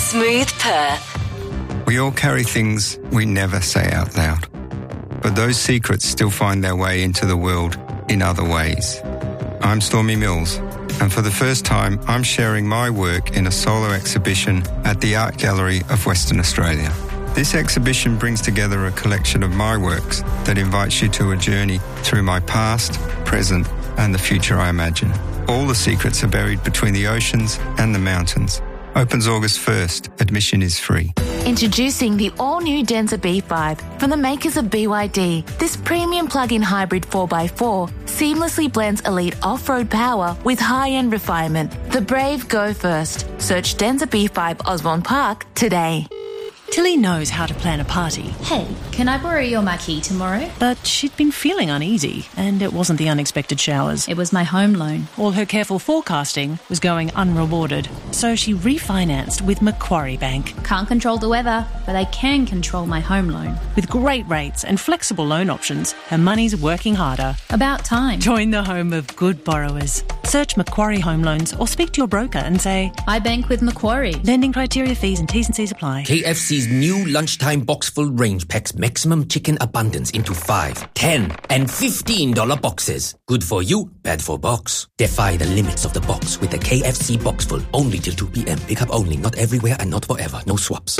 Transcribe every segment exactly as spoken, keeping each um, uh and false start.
Smooth Perth. We all carry things we never say out loud, but those secrets still find their way into the world in other ways. I'm Stormy Mills, and for the first time, I'm sharing my work in a solo exhibition at the Art Gallery of Western Australia. This exhibition brings together a collection of my works that invites you to a journey through my past, present, and the future I imagine. All the secrets are buried between the oceans and the mountains. Opens August first. Admission is free. Introducing the all-new Denza B five from the makers of B Y D. This premium plug-in hybrid four by four seamlessly blends elite off-road power with high-end refinement. The brave go first. Search Denza B five Osborne Park today. Tilly knows how to plan a party. Hey, can I borrow your marquee tomorrow? But she'd been feeling uneasy, and it wasn't the unexpected showers. It was my home loan. All her careful forecasting was going unrewarded, so she refinanced with Macquarie Bank. Can't control the weather, but I can control my home loan. With great rates and flexible loan options, her money's working harder. About time. Join the home of good borrowers. Search Macquarie Home Loans or speak to your broker and say, I bank with Macquarie. Lending criteria, fees and T's and C's apply. K F C's new lunchtime box full range packs maximum chicken abundance into five, ten and fifteen dollar boxes. Good for you, bad for box. Defy the limits of the box with the K F C box full only till two p.m. Pick up only, not everywhere and not forever. No swaps.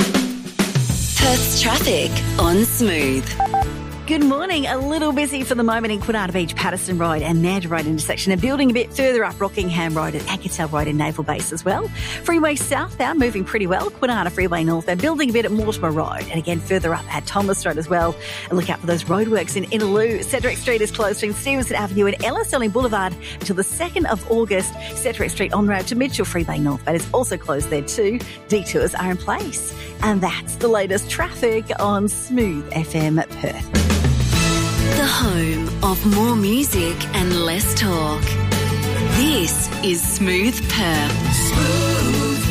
Perth's traffic on Smooth. Good morning. A little busy for the moment in Quinana Beach, Patterson Road and Nanda Road intersection, and building a bit further up Rockingham Road and Acatell Road in Naval Base as well. Freeway southbound moving pretty well. Quinana Freeway northbound building a bit at Mortimer Road, and again further up at Thomas Road as well. And look out for those roadworks in Innaloo. Cedric Street is closed between Stevenson Avenue and Ellis Sterling Boulevard until the second of August. Cedric Street on road to Mitchell Freeway northbound is also closed there too. Detours are in place. And that's the latest traffic on Smooth F M Perth. The home of more music and less talk. This is Smooth Perth. Smooth.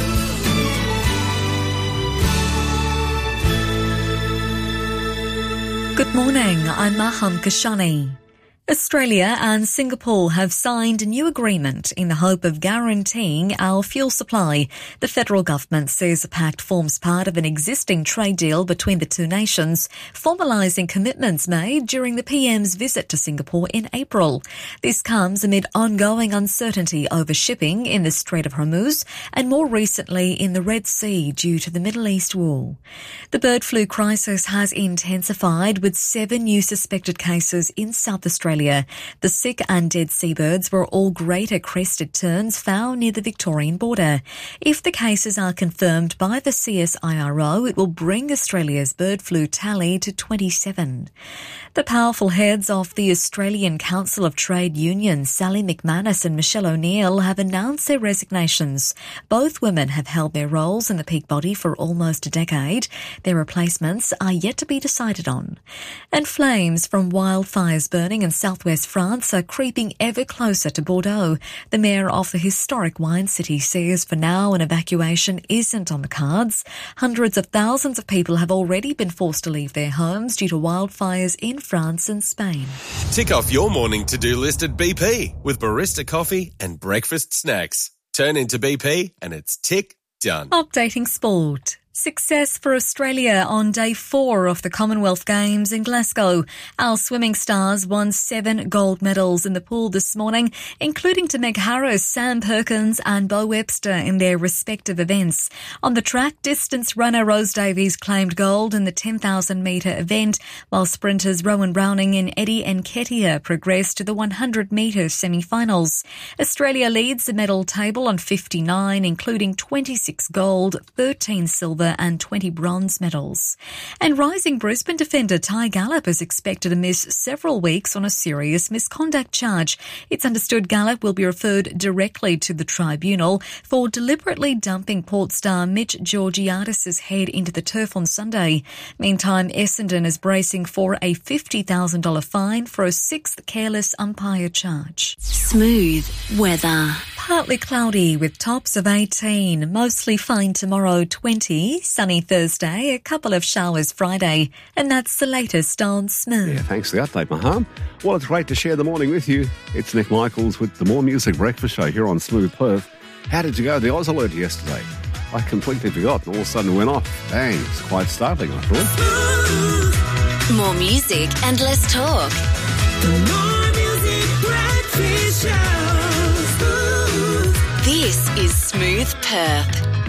Good morning, I'm Maham Kashani. Australia and Singapore have signed a new agreement in the hope of guaranteeing our fuel supply. The federal government says the pact forms part of an existing trade deal between the two nations, formalising commitments made during the P M's visit to Singapore in April. This comes amid ongoing uncertainty over shipping in the Strait of Hormuz and more recently in the Red Sea due to the Middle East war. The bird flu crisis has intensified with seven new suspected cases in South Australia. The sick and dead seabirds were all greater crested terns found near the Victorian border. If the cases are confirmed by the C S I R O, it will bring Australia's bird flu tally to twenty-seven. The powerful heads of the Australian Council of Trade Unions, Sally McManus and Michelle O'Neill, have announced their resignations. Both women have held their roles in the peak body for almost a decade. Their replacements are yet to be decided on. And flames from wildfires burning in southwest France are creeping ever closer to Bordeaux. The mayor of the historic wine city says for now an evacuation isn't on the cards. Hundreds of thousands of people have already been forced to leave their homes due to wildfires in France and Spain. Tick off your morning to-do list at B P with barista coffee and breakfast snacks. Turn into B P and it's tick done. Updating sport. Success for Australia on day four of the Commonwealth Games in Glasgow. Our swimming stars won seven gold medals in the pool this morning, including to Meg Harris, Sam Perkins and Bo Webster in their respective events. On the track, distance runner Rose Davies claimed gold in the ten thousand metre event, while sprinters Rowan Browning and Eddie Nketiah progressed to the one hundred metre semi-finals. Australia leads the medal table on fifty-nine, including twenty-six gold, thirteen silver and twenty bronze medals. And rising Brisbane defender Ty Gallop is expected to miss several weeks on a serious misconduct charge. It's understood Gallop will be referred directly to the tribunal for deliberately dumping Port star Mitch Georgiadis' head into the turf on Sunday. Meantime, Essendon is bracing for a fifty thousand dollars fine for a sixth careless umpire charge. Smooth weather. Partly cloudy with tops of eighteen, mostly fine tomorrow, twenty, sunny Thursday, a couple of showers Friday, and that's the latest on Smooth. Yeah, thanks for the update, Maham. Well, it's great to share the morning with you. It's Nick Michaels with the More Music Breakfast Show here on Smooth Perth. How did you go the Oz Alert yesterday? I completely forgot. All of a sudden it went off. Dang, it's quite startling, I thought. More music and less talk. The More Music Breakfast Show. Smooth. This is Smooth Perth.